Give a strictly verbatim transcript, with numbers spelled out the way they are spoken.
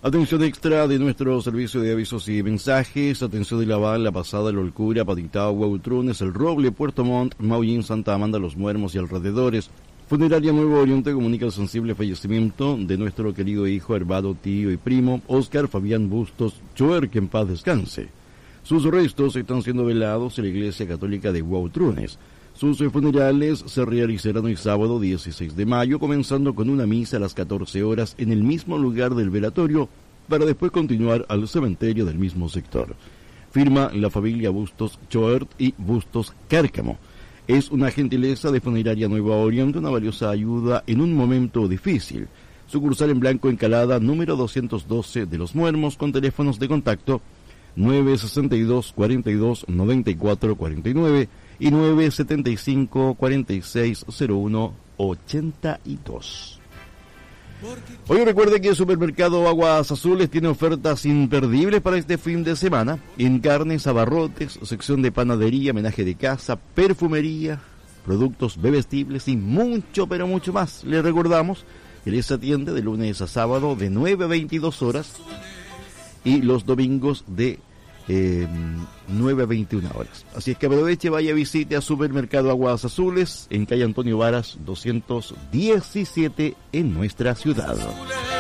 Atención extra de nuestro servicio de avisos y mensajes. Atención de Laval, La Pasada, La Olcura, Patitao, Huautrunes, El Roble, Puerto Montt, Maullín, Santa Amanda, Los Muermos y alrededores. Funeraria Nuevo Oriente comunica el sensible fallecimiento de nuestro querido hijo, hermano, tío y primo, Óscar Fabián Bustos Choer, que en paz descanse. Sus restos están siendo velados en la Iglesia Católica de Huautrunes. Sus funerales se realizarán hoy sábado dieciséis de mayo, comenzando con una misa a las catorce horas en el mismo lugar del velatorio, para después continuar al cementerio del mismo sector. Firma la familia Bustos Choert y Bustos Cárcamo. Es una gentileza de Funeraria Nueva Oriente, una valiosa ayuda en un momento difícil. Sucursal en Blanco Encalada, número doscientos doce de Los Muermos, con teléfonos de contacto nueve sesenta y dos, cuarenta y dos, noventa y cuatro cuarenta y nueve y nueve setenta y cinco, cuarenta y seis, cero uno, ochenta y dos. Hoy recuerde que el supermercado Aguas Azules tiene ofertas imperdibles para este fin de semana en carnes, abarrotes, sección de panadería, menaje de casa, perfumería, productos bebestibles y mucho, pero mucho más. Les recordamos que les atiende de lunes a sábado de nueve a veintidós horas y los domingos de Eh, nueve a veintiuna horas. Así es que aproveche, vaya, visite a Supermercado Aguas Azules en calle Antonio Varas doscientos diecisiete en nuestra ciudad.